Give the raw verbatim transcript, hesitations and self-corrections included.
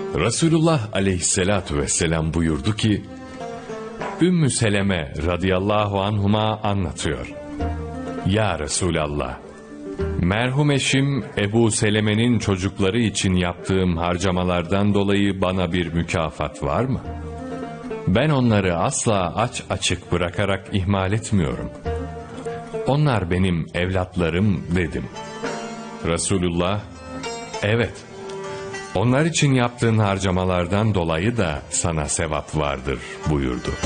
Resulullah aleyhissalatu vesselam buyurdu ki, Ümmü Seleme radıyallahu anhuma anlatıyor. Ya Resulallah, merhum eşim Ebu Seleme'nin çocukları için yaptığım harcamalardan dolayı bana bir mükafat var mı? Ben onları asla aç açık bırakarak ihmal etmiyorum. Onlar benim evlatlarım dedim. Resulullah, evet, onlar için yaptığın harcamalardan dolayı da sana sevap vardır buyurdu.